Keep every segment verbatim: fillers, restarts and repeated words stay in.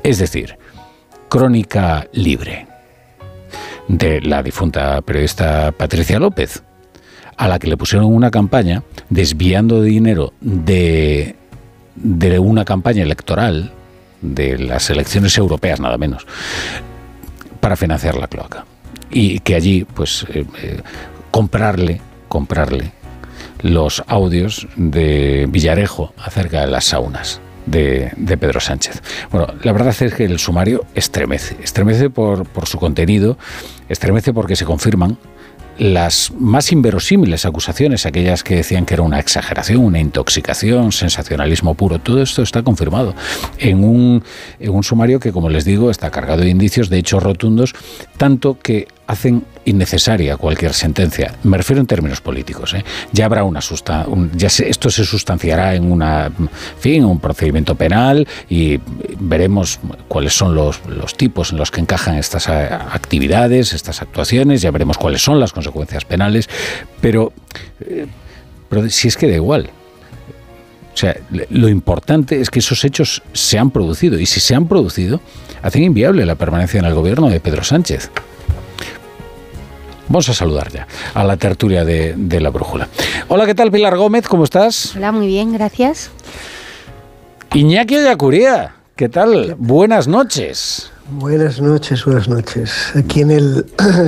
Es decir, Crónica Libre, de la difunta periodista Patricia López, a la que le pusieron una campaña desviando dinero de, de una campaña electoral de las elecciones europeas, nada menos, para financiar la cloaca. Y que allí, pues, eh, eh, comprarle, comprarle los audios de Villarejo acerca de las saunas de, de Pedro Sánchez. Bueno, la verdad es que el sumario estremece, estremece por, por su contenido, estremece porque se confirman las más inverosímiles acusaciones, aquellas que decían que era una exageración, una intoxicación, sensacionalismo puro. Todo esto está confirmado en un, en un sumario que, como les digo, está cargado de indicios, de hechos rotundos, tanto que hacen innecesaria cualquier sentencia. Me refiero en términos políticos, ¿eh? Ya habrá una sustan- un, ya se, esto se sustanciará en una, en fin, un procedimiento penal y veremos cuáles son los, los tipos en los que encajan estas actividades, estas actuaciones, ya veremos cuáles son las consecuencias penales, pero, eh, pero si es que da igual. O sea, lo importante es que esos hechos se han producido, y si se han producido, hacen inviable la permanencia en el gobierno de Pedro Sánchez. Vamos a saludar ya a la tertulia de, de La Brújula. Hola, ¿qué tal, Pilar Gómez? ¿Cómo estás? Hola, muy bien, gracias. Iñaki Ollacuría, ¿qué tal? Buenas noches. Buenas noches, buenas noches. Aquí en el...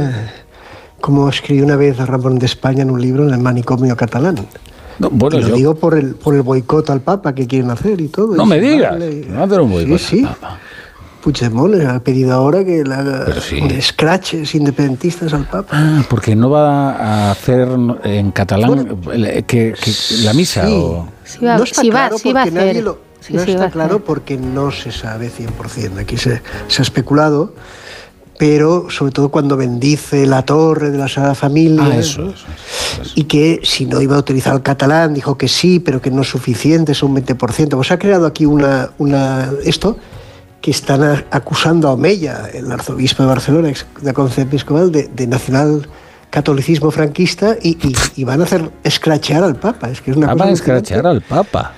como escribí una vez a Ramón de España en un libro, en el manicomio catalán. No, bueno, y lo yo... digo por el, por el boicot al Papa que quieren hacer y todo. No y me digas, vale. no hacer un boicot sí, sí. al Papa. Puigdemont le ha pedido ahora que le haga sí. scratches independentistas al Papa. Ah, porque no va a hacer en catalán bueno, que, que la misa. Sí. O... Sí va, no está sí claro va, sí va a porque nadie hacer. lo, Sí, no sí está va claro porque no se sabe cien por ciento. Aquí se, se ha especulado, pero sobre todo cuando bendice la torre de la Sagrada Familia. Ah, eso, ¿no? eso, eso, eso. Y que si no iba a utilizar el catalán, dijo que sí, pero que no es suficiente, es un veinte por ciento. Pues ha creado aquí una, una esto que están acusando a Omeya, el arzobispo de Barcelona, de la Conferencia Episcopal, de, de nacional catolicismo franquista y, y, y van a hacer escrachear al Papa. Es que es una ah, cosa van a escrachear al Papa.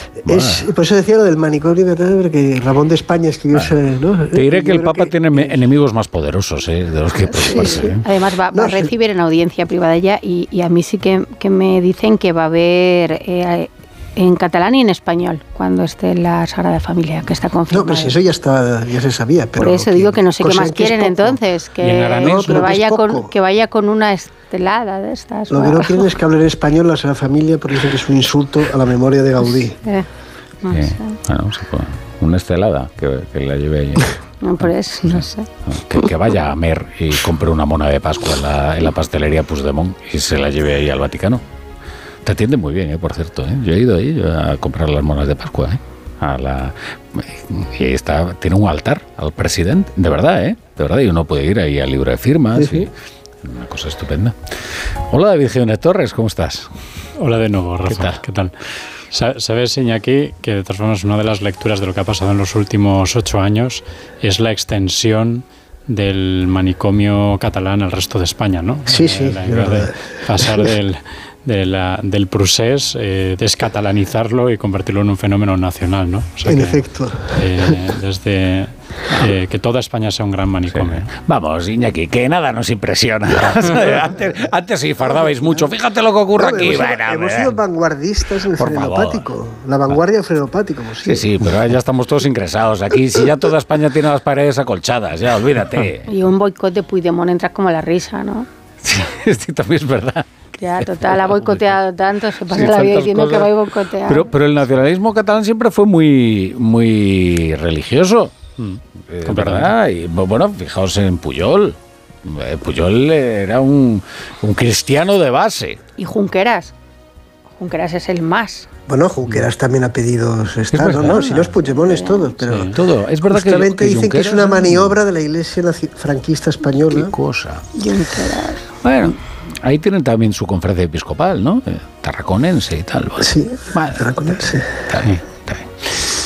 Es, por eso decía lo del manicomio, porque Ramón de España escribió ese, ¿no? Te diré Yo que el creo Papa que, tiene enemigos más poderosos, ¿eh? De los que preocuparse. sí, sí. ¿eh? Además va, va No, a recibir en audiencia privada ya y, y a mí sí que, que me dicen que va a haber eh, en catalán y en español cuando esté en la Sagrada Familia, que está confirmado. No, pero si eso ya está, ya se sabía. Pero por eso digo que no sé qué más que quieren entonces, que, aranés, que, no, vaya que con, que vaya con una estelada de estas. Lo que no quieren es que hable en español la Sagrada Familia porque dicen que es un insulto a la memoria de Gaudí. Eh, no Sí. sé. Bueno, una estelada que, que la lleve allí. No, por eso, no sé. Que, que vaya a Mer y compre una mona de Pascua en la, en la pastelería Puigdemont y se la lleve ahí al Vaticano. Te atienden muy bien, ¿eh? Por cierto, ¿eh? Yo he ido ahí a comprar las monas de Pascua, ¿eh? A la, y ahí está, tiene un altar al presidente, de verdad, ¿eh? De verdad, y uno puede ir ahí al libro de firmas, sí, sí. Y una cosa estupenda. Hola, David Jiménez Torres, ¿cómo estás? Hola de nuevo, Rafa. ¿Qué tal? ¿Qué tal? Sabes, Iñaki, que de todas formas una de las lecturas de lo que ha pasado en los últimos ocho años es la extensión del manicomio catalán al resto de España, ¿no? Sí, sí. La idea de pasar del, de la, del procés, eh, descatalanizarlo y convertirlo en un fenómeno nacional, ¿no? O sea en que, efecto. Eh, desde eh, que toda España sea un gran manicomio. Sí. Vamos, Iñaki, que nada nos impresiona. antes, antes sí fardabais mucho. Fíjate lo que ocurre No, aquí. Hemos, bueno, hemos bueno. sido vanguardistas en el Por frenopático. favor. La vanguardia frenopático. Como sí, sí, pero ya estamos todos ingresados. Aquí, si ya toda España tiene las paredes acolchadas, ya, olvídate. Y un boicot de Puigdemont entra como la risa, ¿no? Sí, sí, también es verdad. Ya, total, ha boicoteado tanto, se pasa Sí, la vida tantas diciendo cosas. que va a boicotear. Pero, pero el nacionalismo catalán siempre fue muy, muy religioso, Mm, eh, ¿verdad? Y bueno, fijaos en Pujol. Eh, Pujol era un, un cristiano de base. Y Junqueras. Junqueras es el más. Bueno, Junqueras también ha pedido estar, verdad. ¿no? Si no es Puigdemont es todo, pero Sí. Todo. Es verdad justamente que, que dicen que es Junqueras una maniobra de la Iglesia nazi- franquista española. Qué cosa. Junqueras. Bueno, ahí tienen también su conferencia episcopal, ¿no? Eh, Tarraconense y tal. Bueno, Sí, vale. Tarraconense. Está bien, está bien.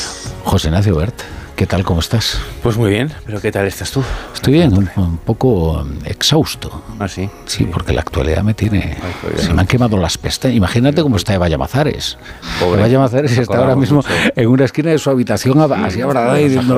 José Ignacio Bert, ¿qué tal? ¿Cómo estás? Pues muy bien, pero ¿qué tal estás tú? Estoy bien, un, un poco um, exhausto. Ah, sí. Sí, porque la actualidad me tiene... Ay, pues, se me han quemado las pestañas. Imagínate cómo está Eva Llamazares. Pobre. Eva Llamazares Nos está ahora acordamos mismo mucho. en una esquina de su habitación, así abrazada y diciendo...